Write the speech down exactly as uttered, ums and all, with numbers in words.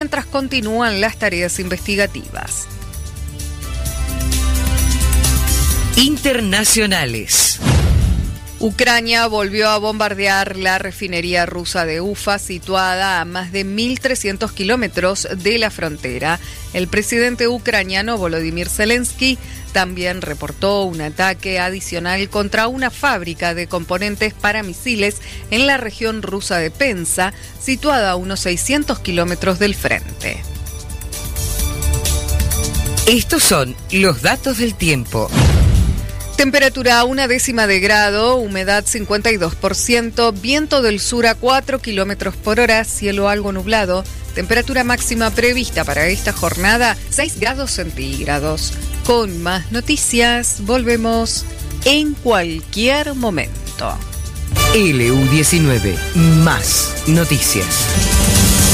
mientras continúan las tareas investigativas. Internacionales. Ucrania volvió a bombardear la refinería rusa de Ufa, situada a más de mil trescientos kilómetros de la frontera. El presidente ucraniano Volodymyr Zelensky también reportó un ataque adicional contra una fábrica de componentes para misiles en la región rusa de Penza, situada a unos seiscientos kilómetros del frente. Estos son los datos del tiempo. Temperatura a una décima de grado, humedad cincuenta y dos por ciento, viento del sur a cuatro kilómetros por hora, cielo algo nublado. Temperatura máxima prevista para esta jornada, seis grados centígrados. Con más noticias, volvemos en cualquier momento. L U diecinueve, más noticias.